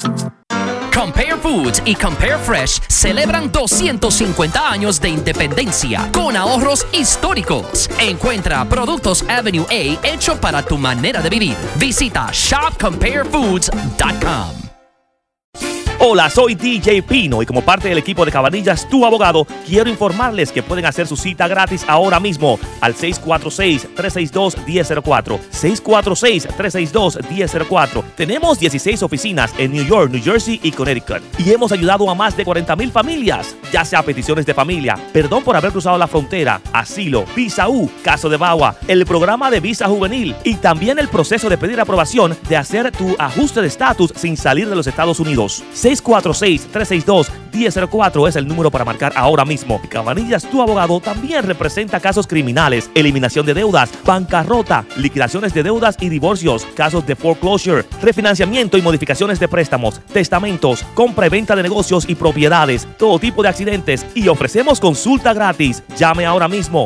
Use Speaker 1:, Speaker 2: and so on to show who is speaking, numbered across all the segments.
Speaker 1: Compare Foods y Compare Fresh celebran 250 años de independencia con ahorros históricos. Encuentra productos Avenue A hecho para tu manera de vivir. Visita shopcomparefoods.com.
Speaker 2: Hola, soy DJ Pino y como parte del equipo de Cabanillas, tu abogado, quiero informarles que pueden hacer su cita gratis ahora mismo al 646-362-1004. 646-362-1004. Tenemos 16 oficinas en New York, New Jersey y Connecticut y hemos ayudado a más de 40,000 familias, ya sea peticiones de familia, perdón por haber cruzado la frontera, asilo, visa U, caso de VAWA, el programa de visa juvenil y también el proceso de pedir aprobación de hacer tu ajuste de estatus sin salir de los Estados Unidos. 646-362-1004 es el número para marcar ahora mismo. Cabanillas, tu abogado, también representa casos criminales, eliminación de deudas, bancarrota, liquidaciones de deudas y divorcios, casos de foreclosure, refinanciamiento y modificaciones de préstamos, testamentos, compra y venta de negocios y propiedades, todo tipo de accidentes y ofrecemos consulta gratis. Llame ahora mismo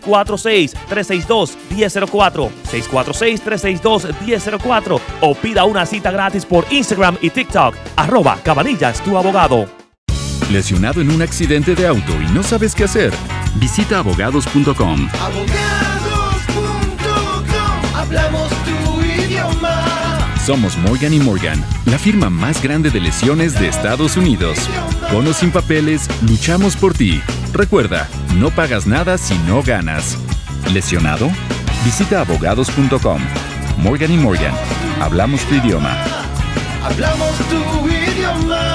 Speaker 2: 646-362-1004, 646-362-1004 o pida una cita gratis por Instagram y TikTok, @Cabanillas, tu abogado.
Speaker 3: ¿Lesionado en un accidente de auto y no sabes qué hacer? Visita abogados.com.
Speaker 4: Hablamos tu idioma.
Speaker 3: Somos Morgan & Morgan, la firma más grande de lesiones de Estados Unidos. Con o sin papeles, luchamos por ti. Recuerda, no pagas nada si no ganas. ¿Lesionado? Visita abogados.com. Morgan & Morgan, hablamos tu idioma.
Speaker 4: Hablamos tu idioma.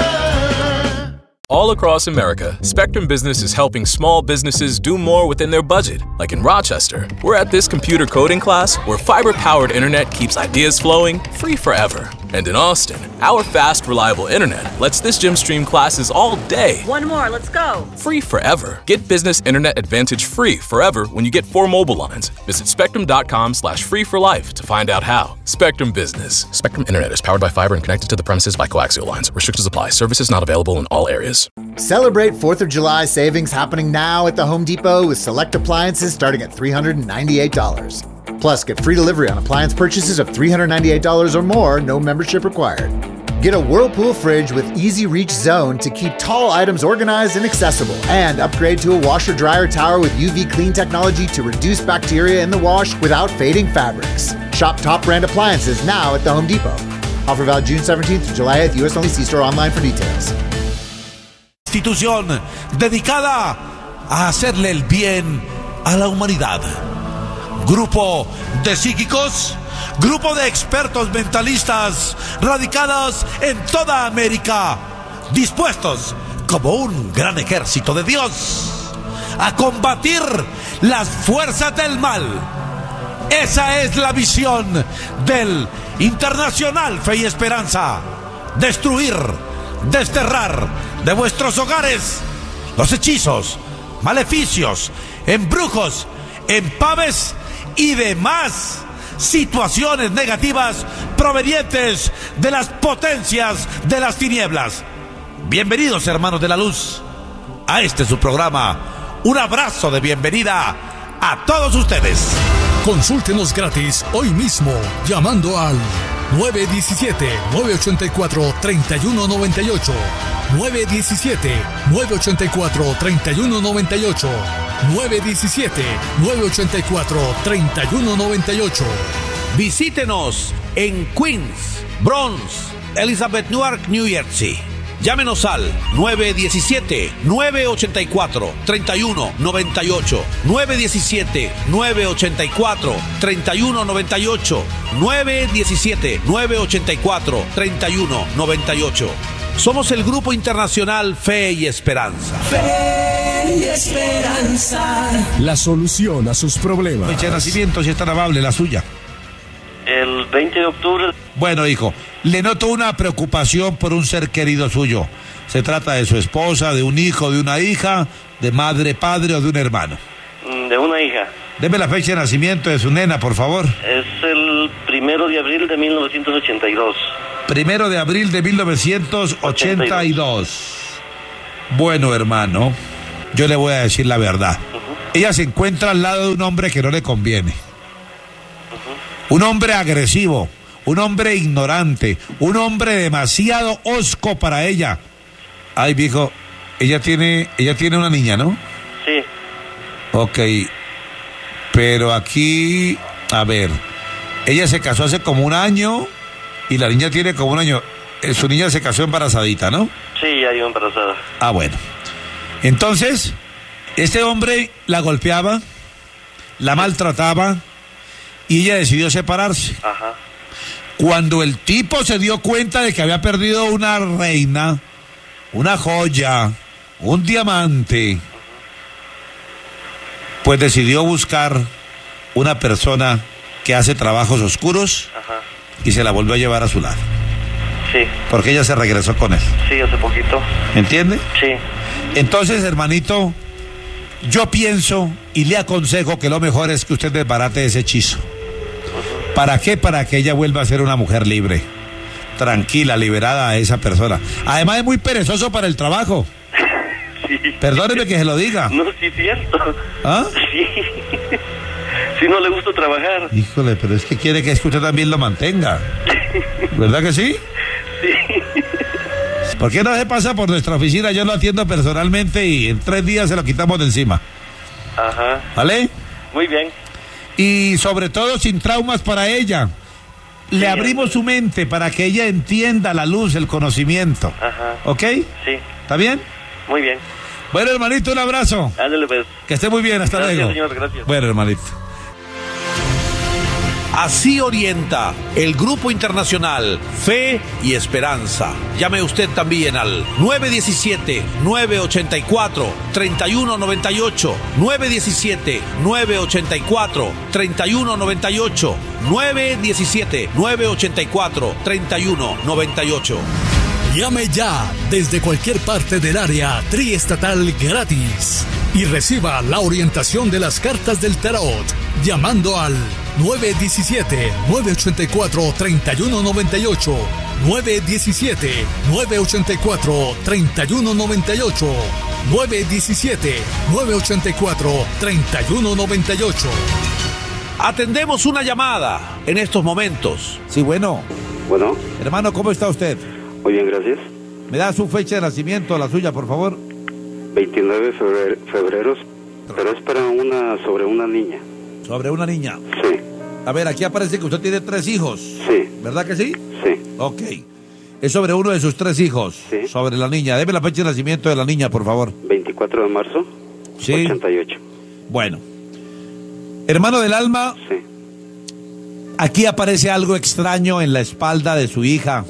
Speaker 5: All across America, Spectrum Business is helping small businesses do more within their budget. Like in Rochester, we're at this computer coding class where fiber-powered internet keeps ideas flowing free forever. And in Austin, our fast, reliable internet lets this gym stream classes all day.
Speaker 6: One more, let's go.
Speaker 5: Free forever. Get business internet advantage free forever when you get 4 mobile lines. Visit spectrum.com/free for life to find out how. Spectrum Business. Spectrum Internet is powered by fiber and connected to the premises by coaxial lines. Restrictions apply. Services not available in all areas.
Speaker 7: Celebrate 4th of July savings happening now at the Home Depot with select appliances starting at $398. Plus, get free delivery on appliance purchases of $398 or more, no membership required. Get a Whirlpool fridge with Easy Reach Zone to keep tall items organized and accessible. And upgrade to a washer-dryer tower with UV Clean technology to reduce bacteria in the wash without fading fabrics. Shop top brand appliances now at the Home Depot. Offer valid June 17th to July 8th, US only. See store online for details.
Speaker 8: Institución dedicada a hacerle el bien a la humanidad. Grupo de psíquicos, grupo de expertos mentalistas radicados en toda América, dispuestos como un gran ejército de Dios a combatir las fuerzas del mal. Esa es la visión del Internacional Fe y Esperanza: destruir, desterrar de vuestros hogares los hechizos, maleficios, embrujos, empaves y demás situaciones negativas provenientes de las potencias de las tinieblas. Bienvenidos, hermanos de la luz, a este su programa. Un abrazo de bienvenida a todos ustedes.
Speaker 9: Consúltenos gratis hoy mismo llamando al 917-984-3198. 917-984-3198. 917-984-3198.
Speaker 8: Visítenos en Queens, Bronx, Elizabeth, Newark, New Jersey. Llámenos al 917-984-3198. 917-984-3198. 917-984-3198. Somos el Grupo Internacional Fe y Esperanza.
Speaker 4: Fe y Esperanza.
Speaker 9: La solución a sus problemas.
Speaker 8: Fecha de nacimiento, si es tan amable, la suya.
Speaker 10: El 20 de octubre.
Speaker 8: Bueno, hijo, le noto una preocupación por un ser querido suyo. Se trata de su esposa, de un hijo, de una hija, de madre, padre o de un hermano.
Speaker 10: De una hija.
Speaker 8: Deme la fecha de nacimiento de su nena, por favor.
Speaker 10: Es el 1 de abril de 1982.
Speaker 8: 1 de abril de 1982. Bueno, hermano, yo le voy a decir la verdad. Ella se encuentra al lado de un hombre que no le conviene. Un hombre agresivo, un hombre ignorante, un hombre demasiado hosco para ella. Ay, viejo, ella tiene una niña, ¿no?
Speaker 10: Sí.
Speaker 8: Ok, pero aquí, a ver, ella se casó hace como un año y la niña tiene como un año. Su niña se casó embarazadita, ¿no?
Speaker 10: Sí, ya iba embarazada.
Speaker 8: Ah, bueno. Entonces, este hombre la golpeaba, la maltrataba y ella decidió separarse.
Speaker 10: Ajá.
Speaker 8: Cuando el tipo se dio cuenta de que había perdido una reina, una joya, un diamante, pues decidió buscar una persona que hace trabajos oscuros.
Speaker 10: Ajá.
Speaker 8: Y se la volvió a llevar a su lado.
Speaker 10: Sí.
Speaker 8: Porque ella se regresó con él.
Speaker 10: Sí, hace poquito.
Speaker 8: ¿Entiende?
Speaker 10: Sí.
Speaker 8: Entonces, hermanito, yo pienso y le aconsejo que lo mejor es que usted desbarate ese hechizo. ¿Para qué? Para que ella vuelva a ser una mujer libre, tranquila, liberada a esa persona. Además es muy perezoso para el trabajo.
Speaker 10: Sí.
Speaker 8: Perdóneme que se lo diga.
Speaker 10: No, sí es cierto.
Speaker 8: ¿Ah?
Speaker 10: Sí. Sí, no le gusta trabajar.
Speaker 8: Híjole, pero es que quiere que usted también lo mantenga. ¿Verdad que sí?
Speaker 10: Sí.
Speaker 8: ¿Por qué no se pasa por nuestra oficina? Yo lo atiendo personalmente y en 3 días se lo quitamos de encima.
Speaker 10: Ajá.
Speaker 8: ¿Vale?
Speaker 10: Muy bien.
Speaker 8: Y sobre todo sin traumas para ella. Le abrimos su mente para que ella entienda la luz, el conocimiento.
Speaker 10: Ajá.
Speaker 8: ¿Ok?
Speaker 10: Sí.
Speaker 8: ¿Está bien?
Speaker 10: Muy bien.
Speaker 8: Bueno, hermanito, un abrazo.
Speaker 10: Ándale, pues.
Speaker 8: Que esté muy bien, hasta
Speaker 10: Gracias,
Speaker 8: luego.
Speaker 10: señor, gracias.
Speaker 8: Bueno, hermanito.
Speaker 9: Así orienta el Grupo Internacional Fe y Esperanza. Llame usted también al 917-984-3198. 917-984-3198. 917-984-3198.
Speaker 6: Llame ya desde cualquier parte del área triestatal gratis y reciba la orientación de las cartas del tarot llamando al 917-984-3198. 917-984-3198. 917-984-3198.
Speaker 9: Atendemos una llamada en estos momentos.
Speaker 8: Sí, bueno.
Speaker 10: Bueno.
Speaker 8: Hermano, ¿cómo está usted?
Speaker 10: Muy bien, gracias.
Speaker 8: ¿Me da su fecha de nacimiento, la suya, por favor?
Speaker 10: 29 de febrero, pero es sobre una niña.
Speaker 8: ¿Sobre una niña?
Speaker 10: Sí.
Speaker 8: A ver, aquí aparece que usted tiene 3 hijos.
Speaker 10: Sí.
Speaker 8: ¿Verdad que sí?
Speaker 10: Sí.
Speaker 8: Ok. Es sobre uno de sus 3 hijos.
Speaker 10: Sí.
Speaker 8: Sobre la niña. Deme la fecha de nacimiento de la niña, por favor.
Speaker 10: 24 de marzo.
Speaker 8: Sí.
Speaker 10: 88.
Speaker 8: Bueno. Hermano del alma.
Speaker 10: Sí.
Speaker 8: Aquí aparece algo extraño en la espalda de su hija.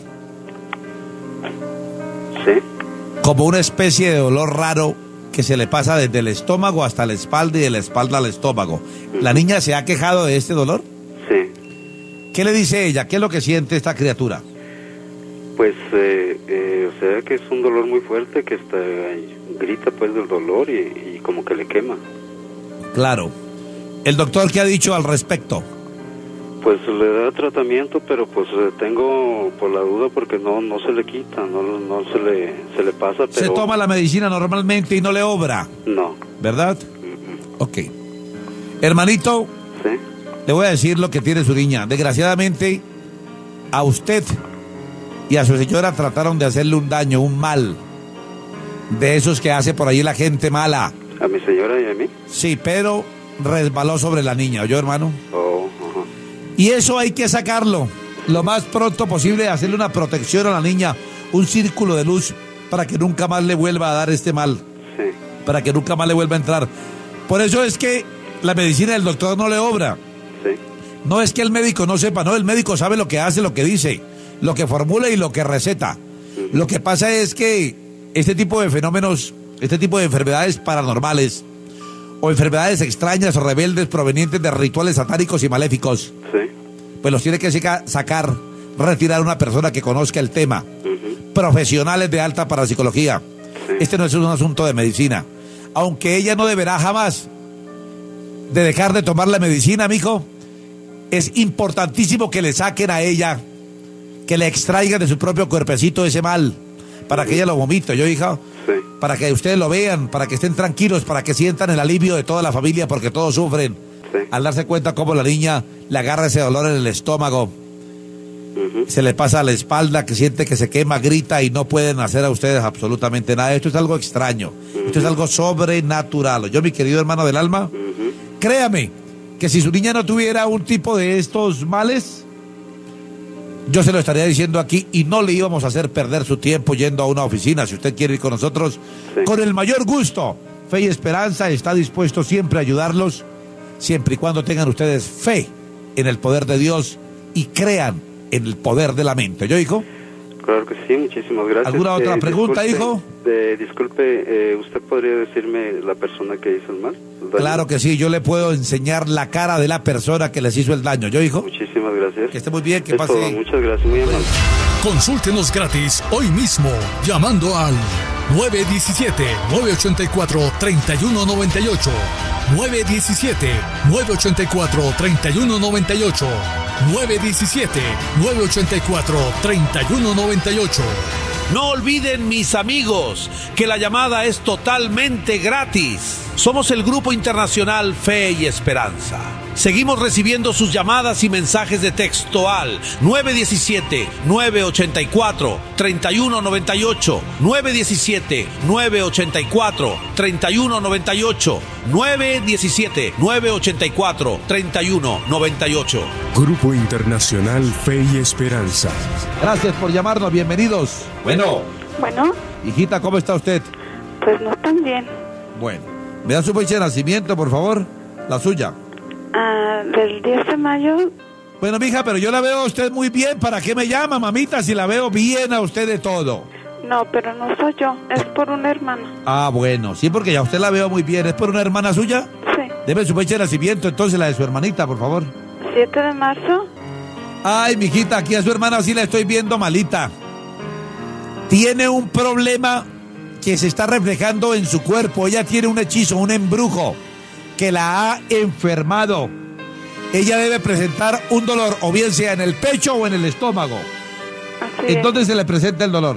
Speaker 10: Sí.
Speaker 8: Como una especie de dolor raro que se le pasa desde el estómago hasta la espalda y de la espalda al estómago. ¿La niña se ha quejado de este dolor?
Speaker 10: Sí.
Speaker 8: ¿Qué le dice ella? ¿Qué es lo que siente esta criatura?
Speaker 10: Pues, o sea que es un dolor muy fuerte, que grita pues del dolor y como que le quema.
Speaker 8: Claro. ¿El doctor qué ha dicho al respecto?
Speaker 10: Pues le da tratamiento, pero pues tengo por la duda porque no se le quita, no se le pasa. Pero...
Speaker 8: ¿Se toma la medicina normalmente y no le obra?
Speaker 10: No.
Speaker 8: ¿Verdad? Ok. Hermanito,
Speaker 10: ¿sí?
Speaker 8: Le voy a decir lo que tiene su niña. Desgraciadamente, a usted y a su señora trataron de hacerle un daño, un mal, de esos que hace por ahí la gente mala.
Speaker 10: ¿A mi señora y a mí?
Speaker 8: Sí, pero resbaló sobre la niña, ¿oyó, hermano?
Speaker 10: Oh, ajá.
Speaker 8: Y eso hay que sacarlo lo más pronto posible, hacerle una protección a la niña, un círculo de luz para que nunca más le vuelva a dar este mal,
Speaker 10: sí,
Speaker 8: para que nunca más le vuelva a entrar. Por eso es que la medicina del doctor no le obra.
Speaker 10: sí.
Speaker 8: No es que el médico no sepa, no, el médico sabe lo que hace, lo que dice, lo que formula y lo que receta. Lo que pasa es que este tipo de fenómenos, este tipo de enfermedades paranormales o enfermedades extrañas o rebeldes provenientes de rituales satánicos y maléficos,
Speaker 10: sí,
Speaker 8: pues los tiene que sacar, retirar una persona que conozca el tema, profesionales de alta parapsicología.
Speaker 10: sí.
Speaker 8: Este no es un asunto de medicina, aunque ella no deberá jamás de dejar de tomar la medicina, mijo. Es importantísimo que le saquen a ella, que le extraigan de su propio cuerpecito ese mal, para que ella lo vomite, yo, hija,
Speaker 10: sí,
Speaker 8: para que ustedes lo vean, para que estén tranquilos, para que sientan el alivio de toda la familia, porque todos sufren.
Speaker 10: sí.
Speaker 8: Al darse cuenta cómo la niña le agarra ese dolor en el estómago se le pasa a la espalda, que siente que se quema, grita y no pueden hacer a ustedes absolutamente nada. Esto es algo extraño, esto es algo sobrenatural. Yo, mi querido hermano del alma, créame que si su niña no tuviera un tipo de estos males, yo se lo estaría diciendo aquí y no le íbamos a hacer perder su tiempo yendo a una oficina. Si usted quiere ir con nosotros, con el mayor gusto. Fe y Esperanza está dispuesto siempre a ayudarlos, siempre y cuando tengan ustedes fe en el poder de Dios y crean en el poder de la mente. ¿Yo, hijo?
Speaker 10: Claro que sí, muchísimas gracias.
Speaker 8: ¿Alguna otra pregunta, hijo?
Speaker 10: Disculpe, ¿usted podría decirme la persona que hizo el mal?
Speaker 8: Claro que sí, yo le puedo enseñar la cara de la persona que les hizo el daño. ¿Yo, hijo?
Speaker 10: Muchísimas gracias.
Speaker 8: Que esté muy bien, que
Speaker 10: es
Speaker 8: pase.
Speaker 10: Todo. Muchas gracias, muy amable.
Speaker 6: Consúltenos gratis hoy mismo llamando al 917-984-3198. 917-984-3198. 917-984-3198.
Speaker 9: No olviden, mis amigos, que la llamada es totalmente gratis. Somos el Grupo Internacional Fe y Esperanza. Seguimos recibiendo sus llamadas y mensajes de texto al 917-984-3198. 917-984-3198. 917-984-3198.
Speaker 11: Grupo Internacional Fe y Esperanza.
Speaker 8: Gracias por llamarnos, bienvenidos. Bueno, hijita, ¿cómo está usted?
Speaker 12: Pues no tan bien.
Speaker 8: Bueno, ¿me da su fecha de nacimiento, por favor? La suya.
Speaker 12: Del 10 de mayo.
Speaker 8: Bueno, mija, pero yo la veo a usted muy bien. ¿Para qué me llama, mamita, si la veo bien a usted de todo?
Speaker 12: No, pero no soy yo, es por una hermana.
Speaker 8: Ah, bueno, sí, porque ya usted la veo muy bien. ¿Es por una hermana suya?
Speaker 12: Sí.
Speaker 8: Deme su fecha de nacimiento, entonces, la de su hermanita, por favor.
Speaker 12: 7 de marzo.
Speaker 8: Ay, mijita, aquí a su hermana sí la estoy viendo malita. Tiene un problema que se está reflejando en su cuerpo. Ella tiene un hechizo, un embrujo que la ha enfermado. Ella debe presentar un dolor, o bien sea en el pecho o en el estómago.
Speaker 12: Así
Speaker 8: ¿En dónde se le presenta el dolor?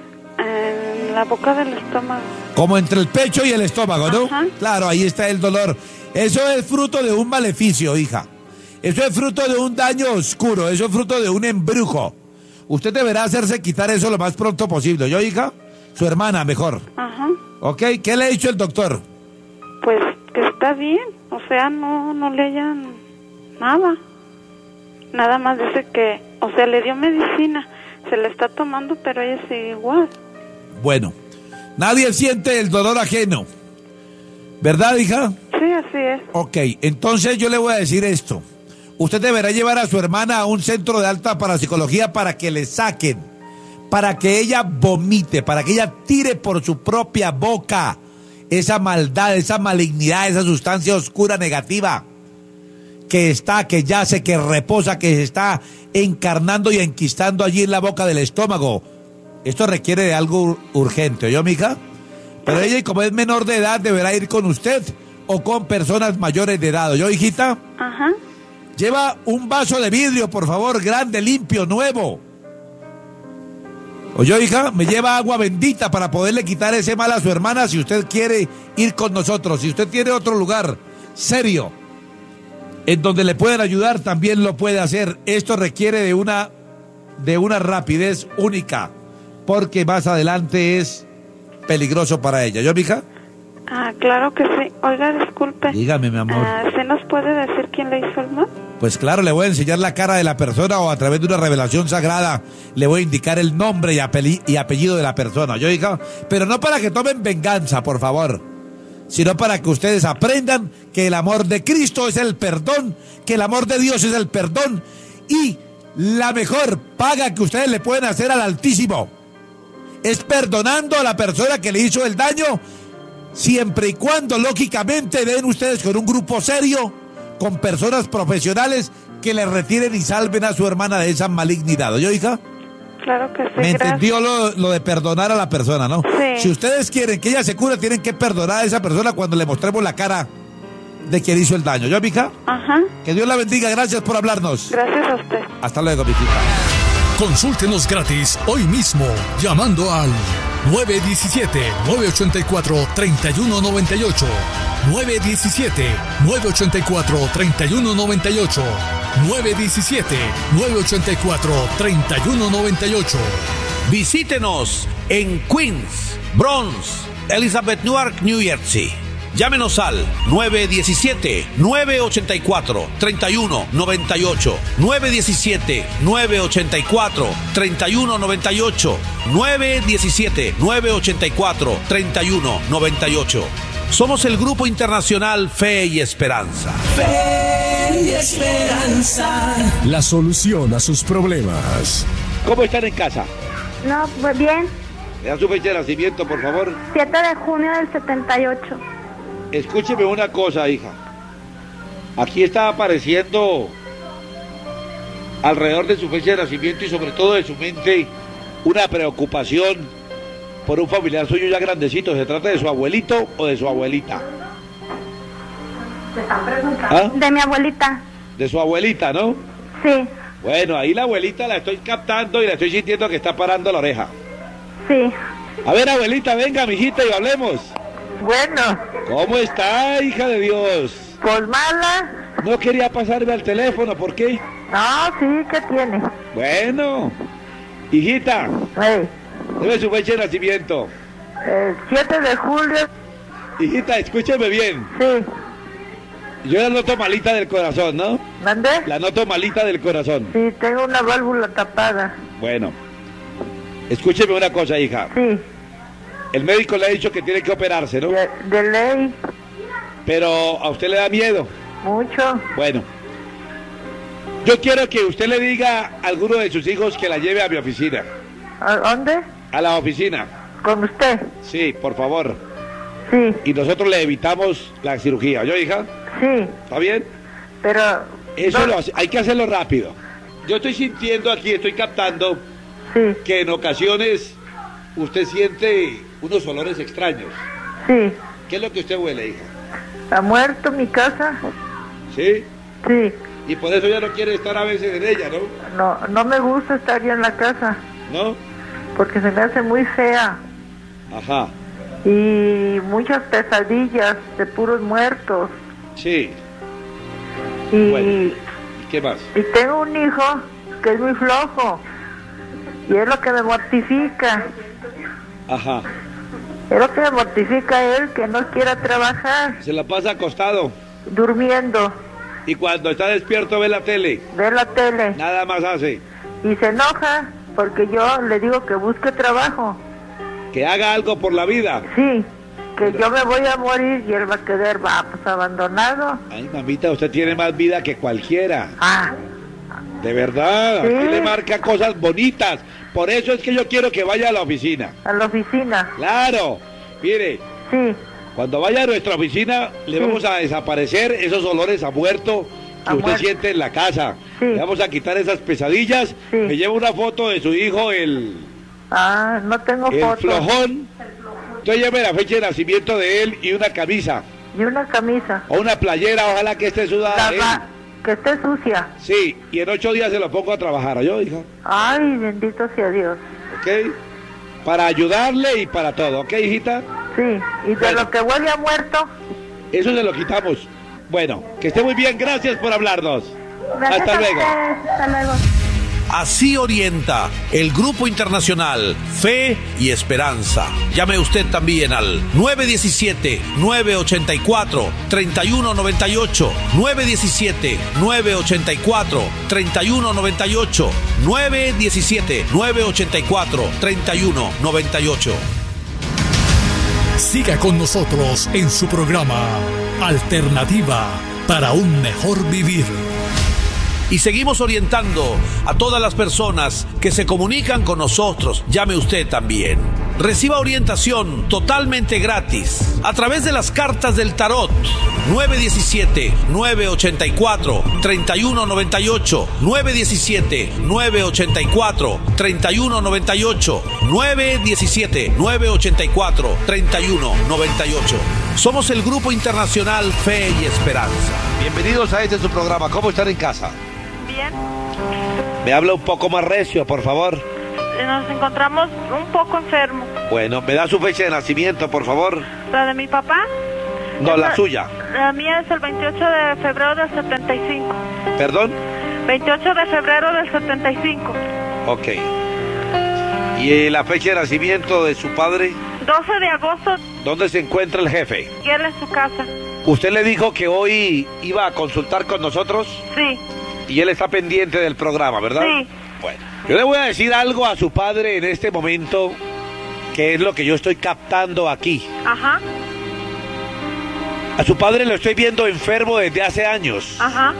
Speaker 12: En la boca del estómago.
Speaker 8: Como entre el pecho y el estómago, ¿no?
Speaker 12: Ajá.
Speaker 8: Claro, ahí está el dolor. Eso es fruto de un maleficio, hija. Eso es fruto de un daño oscuro. Eso es fruto de un embrujo. Usted deberá hacerse quitar eso lo más pronto posible. ¿Yo, hija? Su hermana, mejor.
Speaker 12: Ajá.
Speaker 8: ¿Ok? ¿Qué le ha dicho el doctor?
Speaker 12: Pues que está bien. O sea, no le hayan nada. Nada más dice que, o sea, le dio medicina. Se la está tomando, pero ella sigue igual.
Speaker 8: Bueno, nadie siente el dolor ajeno. ¿Verdad, hija?
Speaker 12: Sí, así es.
Speaker 8: Ok, entonces yo le voy a decir esto. Usted deberá llevar a su hermana a un centro de alta parapsicología para que le saquen, para que ella vomite, para que ella tire por su propia boca esa maldad, esa malignidad, esa sustancia oscura negativa que yace, que reposa, que se está encarnando y enquistando allí en la boca del estómago. Esto requiere de algo urgente, ¿oyó, mija? Pero ella, como es menor de edad, deberá ir con usted o con personas mayores de edad, ¿oyó, hijita?
Speaker 12: Ajá.
Speaker 8: Lleva un vaso de vidrio, por favor, grande, limpio, nuevo. ¿Oyó, hija? Me lleva agua bendita para poderle quitar ese mal a su hermana si usted quiere ir con nosotros. Si usted tiene otro lugar serio en donde le pueden ayudar, también lo puede hacer. Esto requiere de una rapidez única, porque más adelante es peligroso para ella. ¿Yo, mija?
Speaker 12: Claro que sí. Oiga, disculpe.
Speaker 8: Dígame, mi amor.
Speaker 12: ¿Se nos puede decir quién le hizo el mal?
Speaker 8: Pues claro, le voy a enseñar la cara de la persona, o a través de una revelación sagrada le voy a indicar el nombre y apellido de la persona. ¿Yo, hija? Pero no para que tomen venganza, por favor, sino para que ustedes aprendan que el amor de Cristo es el perdón, que el amor de Dios es el perdón, y la mejor paga que ustedes le pueden hacer al Altísimo es perdonando a la persona que le hizo el daño, siempre y cuando lógicamente den ustedes con un grupo serio, con personas profesionales que le retiren y salven a su hermana de esa malignidad. ¿Oyó, hija?
Speaker 12: Claro que sí.
Speaker 8: Me entendió lo de perdonar a la persona, ¿no?
Speaker 12: Sí.
Speaker 8: Si ustedes quieren que ella se cure, tienen que perdonar a esa persona cuando le mostremos la cara de quien hizo el daño. ¿Yo, mija?
Speaker 12: Ajá.
Speaker 8: Que Dios la bendiga. Gracias por hablarnos.
Speaker 12: Gracias a usted.
Speaker 8: Hasta luego, mijita.
Speaker 6: Consúltenos gratis hoy mismo llamando al 917-984-3198. 917-984-3198. 917-984-3198.
Speaker 9: Visítenos en Queens, Bronx, Elizabeth Newark, New Jersey. Llámenos al 917-984-3198. 917-984-3198. 917-984-3198. Somos el Grupo Internacional Fe y Esperanza.
Speaker 4: Fe y Esperanza.
Speaker 11: La solución a sus problemas.
Speaker 13: ¿Cómo están en casa?
Speaker 14: No, pues bien.
Speaker 13: ¿Me da su fecha de nacimiento, por favor?
Speaker 14: 7 de junio del 78.
Speaker 13: Escúcheme una cosa, hija. Aquí está apareciendo alrededor de su fecha de nacimiento y sobre todo de su mente una preocupación por un familiar suyo ya grandecito. ¿Se trata de su abuelito o de su abuelita?
Speaker 14: ¿Te están preguntando? ¿Ah? De mi abuelita.
Speaker 13: De su abuelita, ¿no?
Speaker 14: Sí.
Speaker 13: Bueno, ahí la abuelita la estoy captando y la estoy sintiendo que está parando la oreja.
Speaker 14: Sí.
Speaker 13: A ver, abuelita, venga, mijita, y hablemos.
Speaker 15: Bueno.
Speaker 13: ¿Cómo está, hija de Dios?
Speaker 15: Pues mala.
Speaker 13: No quería pasarme al teléfono, ¿por qué?
Speaker 15: No, sí, ¿qué tiene?
Speaker 13: Bueno, hijita. Debe su fecha de nacimiento.
Speaker 15: 7 de julio.
Speaker 13: Hijita, escúcheme bien.
Speaker 15: Sí.
Speaker 13: Yo la noto malita del corazón, ¿no?
Speaker 15: ¿Mandé?
Speaker 13: La noto malita del corazón.
Speaker 15: Sí, tengo una válvula tapada.
Speaker 13: Bueno, escúcheme una cosa, hija.
Speaker 15: Sí.
Speaker 13: El médico le ha dicho que tiene que operarse, ¿no?
Speaker 15: De ley.
Speaker 13: Pero a usted le da miedo.
Speaker 15: Mucho.
Speaker 13: Bueno, yo quiero que usted le diga a alguno de sus hijos que la lleve a mi oficina.
Speaker 15: ¿A dónde?
Speaker 13: A la oficina.
Speaker 15: ¿Con usted?
Speaker 13: Sí, por favor.
Speaker 15: Sí.
Speaker 13: Y nosotros le evitamos la cirugía, ¿yo, hija?
Speaker 15: Sí.
Speaker 13: ¿Está bien?
Speaker 15: Pero...
Speaker 13: Eso no... hay que hacerlo rápido. Yo estoy sintiendo aquí, estoy captando que en ocasiones usted siente unos olores extraños.
Speaker 15: Sí.
Speaker 13: ¿Qué es lo que usted huele, hija?
Speaker 15: ¿Ha muerto mi casa?
Speaker 13: ¿Sí?
Speaker 15: Sí.
Speaker 13: Y por eso ya no quiere estar a veces en ella, ¿no?
Speaker 15: No me gusta estar ya en la casa.
Speaker 13: ¿No?
Speaker 15: Porque se me hace muy fea.
Speaker 13: Ajá.
Speaker 15: Y muchas pesadillas de puros muertos.
Speaker 13: Sí.
Speaker 15: Y,
Speaker 13: bueno, ¿qué más?
Speaker 15: Y tengo un hijo que es muy flojo. Y es lo que me mortifica.
Speaker 13: Ajá.
Speaker 15: Es lo que me mortifica a él, que no quiera trabajar.
Speaker 13: Se la pasa acostado.
Speaker 15: Durmiendo.
Speaker 13: Y cuando está despierto ve la tele.
Speaker 15: Ve la tele.
Speaker 13: Nada más hace.
Speaker 15: Y se enoja porque yo le digo que busque trabajo.
Speaker 13: Que haga algo por la vida.
Speaker 15: Sí, que yo me voy a morir y él va a quedar pues abandonado.
Speaker 13: Ay, mamita, usted tiene más vida que cualquiera.
Speaker 15: Ah.
Speaker 13: De verdad,
Speaker 15: sí.
Speaker 13: Aquí le marca cosas bonitas. Por eso es que yo quiero que vaya a la oficina.
Speaker 15: ¿A la oficina?
Speaker 13: Claro. Mire.
Speaker 15: Sí.
Speaker 13: Cuando vaya a nuestra oficina, le vamos a desaparecer esos olores a muerto que usted siente en la casa.
Speaker 15: Sí.
Speaker 13: Le vamos a quitar esas pesadillas.
Speaker 15: Sí.
Speaker 13: Me lleva una foto de su hijo,
Speaker 15: no tengo foto.
Speaker 13: El flojón. Entonces lleve la fecha de nacimiento de él y una camisa.
Speaker 15: Y una camisa.
Speaker 13: O una playera, ojalá que esté sudada.
Speaker 15: Que esté sucia.
Speaker 13: Sí, y en 8 días se lo pongo a trabajar, ¿yo, hija?
Speaker 15: Ay, bendito sea Dios.
Speaker 13: ¿Ok? Para ayudarle y para todo, ¿ok, hijita?
Speaker 15: Sí, y de lo que huele a muerto.
Speaker 13: Eso se lo quitamos. Bueno, que esté muy bien, gracias por hablarnos.
Speaker 15: Gracias.
Speaker 13: Hasta luego.
Speaker 15: Hasta luego.
Speaker 9: Así orienta el Grupo Internacional Fe y Esperanza. Llame usted también al 917-984-3198. 917-984-3198. 917-984-3198.
Speaker 6: Siga con nosotros en su programa Alternativa para un mejor vivir.
Speaker 9: Y seguimos orientando a todas las personas que se comunican con nosotros. Llame usted también. Reciba orientación totalmente gratis a través de las cartas del tarot. 917-984-3198. 917-984-3198. 917-984-3198. Somos el Grupo Internacional Fe y Esperanza.
Speaker 13: Bienvenidos a su programa. ¿Cómo están en casa?
Speaker 12: Bien.
Speaker 13: Me habla un poco más recio, por favor.
Speaker 12: nos encontramos un poco enfermos.
Speaker 13: Bueno, ¿me da su fecha de nacimiento, por favor?
Speaker 12: ¿La de mi papá?
Speaker 13: No, la suya.
Speaker 12: La mía es el 28 de febrero del 75.
Speaker 13: ¿Perdón?
Speaker 12: 28 de febrero del 75.
Speaker 13: Ok. ¿Y la fecha de nacimiento de su padre?
Speaker 12: 12 de agosto.
Speaker 13: ¿Dónde se encuentra el jefe?
Speaker 12: Y él en su casa.
Speaker 13: ¿Usted le dijo que hoy iba a consultar con nosotros?
Speaker 12: Sí.
Speaker 13: Y él está pendiente del programa, ¿verdad?
Speaker 12: Sí.
Speaker 13: Bueno, yo le voy a decir algo a su padre en este momento, que es lo que yo estoy captando aquí.
Speaker 12: Ajá.
Speaker 13: A su padre lo estoy viendo enfermo desde hace años.
Speaker 12: Ajá.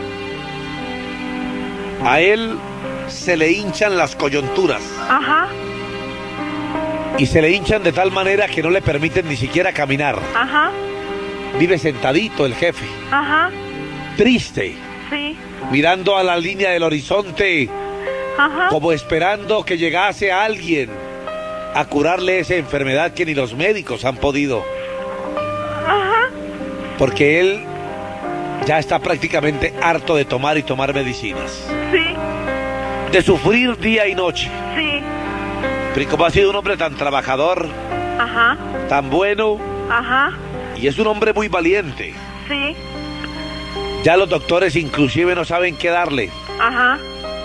Speaker 13: A él se le hinchan las coyunturas.
Speaker 12: Ajá.
Speaker 13: Y se le hinchan de tal manera que no le permiten ni siquiera caminar.
Speaker 12: Ajá.
Speaker 13: Vive sentadito el jefe.
Speaker 12: Ajá.
Speaker 13: Triste.
Speaker 12: Sí.
Speaker 13: Mirando a la línea del horizonte.
Speaker 12: Ajá.
Speaker 13: Como esperando que llegase alguien a curarle esa enfermedad que ni los médicos han podido.
Speaker 12: Ajá.
Speaker 13: Porque él ya está prácticamente harto de tomar y tomar medicinas.
Speaker 12: Sí.
Speaker 13: De sufrir día y noche.
Speaker 12: Sí.
Speaker 13: Pero como ha sido un hombre tan trabajador,
Speaker 12: Ajá.
Speaker 13: tan bueno,
Speaker 12: Ajá.
Speaker 13: y es un hombre muy valiente.
Speaker 12: Sí.
Speaker 13: Ya los doctores inclusive no saben qué darle.
Speaker 12: Ajá.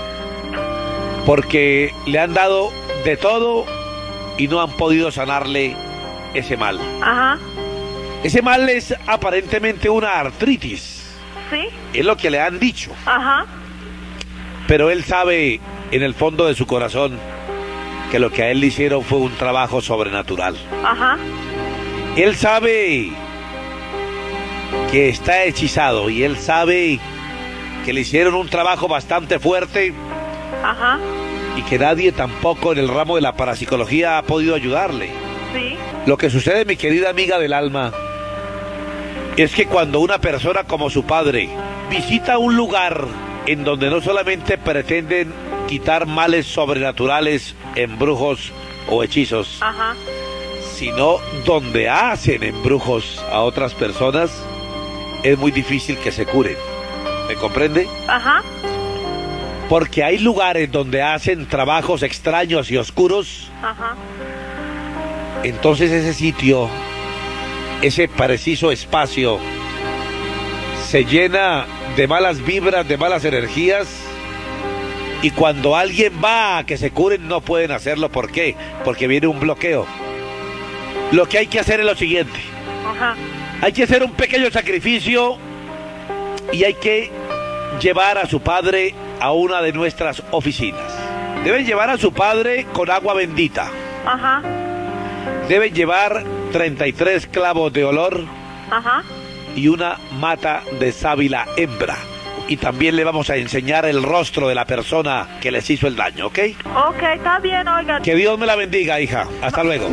Speaker 13: Porque le han dado de todo y no han podido sanarle ese mal.
Speaker 12: Ajá.
Speaker 13: Ese mal es aparentemente una artritis.
Speaker 12: Sí.
Speaker 13: Es lo que le han dicho.
Speaker 12: Ajá.
Speaker 13: Pero él sabe en el fondo de su corazón que lo que a él le hicieron fue un trabajo sobrenatural.
Speaker 12: Ajá.
Speaker 13: Él sabe que está hechizado y él sabe que le hicieron un trabajo bastante fuerte.
Speaker 12: Ajá.
Speaker 13: Y que nadie tampoco en el ramo de la parapsicología ha podido ayudarle.
Speaker 12: Sí.
Speaker 13: Lo que sucede, mi querida amiga del alma, es que cuando una persona como su padre visita un lugar en donde no solamente pretenden quitar males sobrenaturales, embrujos o hechizos,
Speaker 12: Ajá.
Speaker 13: sino donde hacen embrujos a otras personas, es muy difícil que se curen. ¿Me comprende?
Speaker 12: Ajá.
Speaker 13: Porque hay lugares donde hacen trabajos extraños y oscuros.
Speaker 12: Ajá.
Speaker 13: Entonces ese sitio, ese preciso espacio, se llena de malas vibras, de malas energías. Y cuando alguien va a que se curen, no pueden hacerlo. ¿Por qué? Porque viene un bloqueo. Lo que hay que hacer es lo siguiente.
Speaker 12: Ajá.
Speaker 13: Hay que hacer un pequeño sacrificio y hay que llevar a su padre a una de nuestras oficinas. Deben llevar a su padre con agua bendita.
Speaker 12: Ajá.
Speaker 13: Deben llevar 33 clavos de olor.
Speaker 12: Ajá.
Speaker 13: Y una mata de sábila hembra. Y también le vamos a enseñar el rostro de la persona que les hizo el daño, ¿ok?
Speaker 12: Ok, está bien, oiga.
Speaker 13: Que Dios me la bendiga, hija. Hasta luego.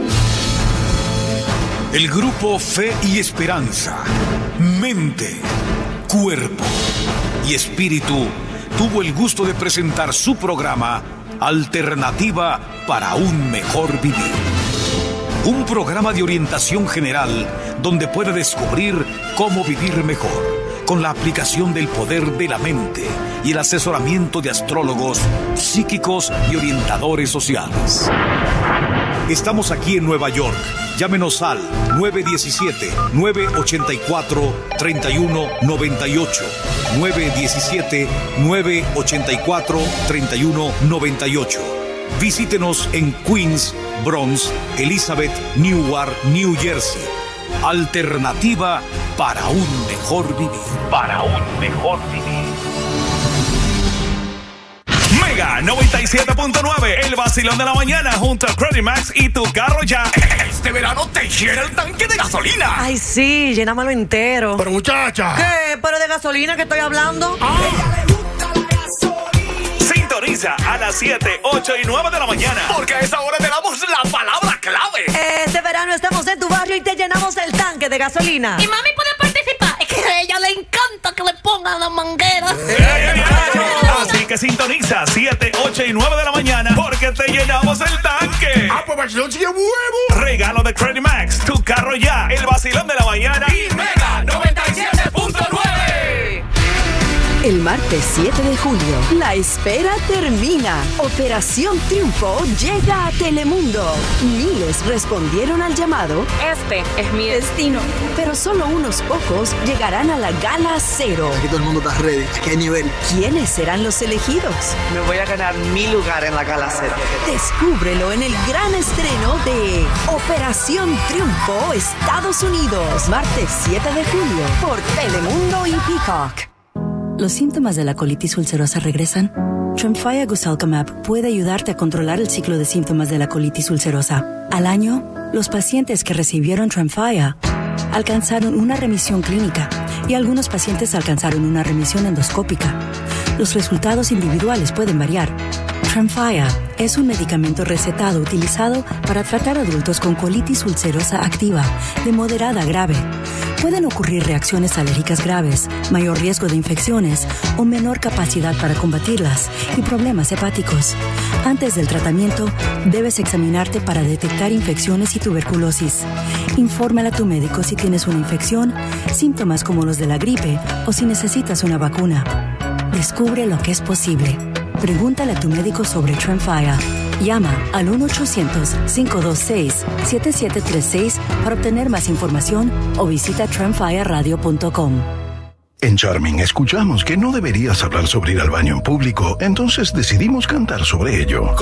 Speaker 6: El grupo Fe y Esperanza, mente, cuerpo y espíritu tuvo el gusto de presentar su programa Alternativa para un mejor vivir. Un programa de orientación general donde puede descubrir cómo vivir mejor con la aplicación del poder de la mente y el asesoramiento de astrólogos, psíquicos y orientadores sociales. Estamos aquí en Nueva York. Llámenos al 917-984-3198. 917-984-3198. Visítenos en Queens, Bronx, Elizabeth, Newark, New Jersey. Alternativa para un mejor vivir.
Speaker 2: Para un mejor vivir. Mega 97.9, el vacilón de la mañana junto a Credit Max y tu carro ya. Este verano te llena el tanque de gasolina.
Speaker 16: Ay, sí, llénamelo entero.
Speaker 2: Pero muchacha.
Speaker 16: ¿Qué? ¿Pero de gasolina que estoy hablando?
Speaker 2: Sintoniza a las 7, 8 y 9 de la mañana. Porque a esa hora te damos la palabra clave.
Speaker 16: Este verano estamos en tu barrio y te llenamos el tanque de gasolina.
Speaker 17: Y mami puede participar. Es que a ella le encanta que le pongan la manguera.
Speaker 2: Así que sintoniza 7, 8 y 9 de la mañana porque te llenamos el tanque. Ah, pues vacilón sigue huevo. Regalo de Credit Max, tu carro ya, el vacilón de la mañana y Mega 97.9.
Speaker 18: El martes 7 de julio, la espera termina. Operación Triunfo llega a Telemundo. Miles respondieron al llamado.
Speaker 19: Este es mi destino.
Speaker 18: Pero solo unos pocos llegarán a la Gala Cero.
Speaker 20: Aquí todo el mundo está ready. Aquí hay nivel.
Speaker 18: ¿Quiénes serán los elegidos?
Speaker 20: Me voy a ganar mi lugar en la Gala Cero.
Speaker 18: Descúbrelo en el gran estreno de Operación Triunfo Estados Unidos. Martes 7 de julio por Telemundo y Peacock.
Speaker 21: ¿Los síntomas de la colitis ulcerosa regresan? Tremfya Guselkumab puede ayudarte a controlar el ciclo de síntomas de la colitis ulcerosa. Al año, los pacientes que recibieron Tremfya alcanzaron una remisión clínica y algunos pacientes alcanzaron una remisión endoscópica. Los resultados individuales pueden variar. Tremfya es un medicamento recetado utilizado para tratar adultos con colitis ulcerosa activa de moderada a grave. Pueden ocurrir reacciones alérgicas graves, mayor riesgo de infecciones o menor capacidad para combatirlas y problemas hepáticos. Antes del tratamiento, debes examinarte para detectar infecciones y tuberculosis. Infórmale a tu médico si tienes una infección, síntomas como los de la gripe o si necesitas una vacuna. Descubre lo que es posible. Pregúntale a tu médico sobre Tremfya. Llama al 1-800-526-7736 para obtener más información o visita tremfyaradio.com.
Speaker 22: En Charming escuchamos que no deberías hablar sobre ir al baño en público, entonces decidimos cantar sobre ello.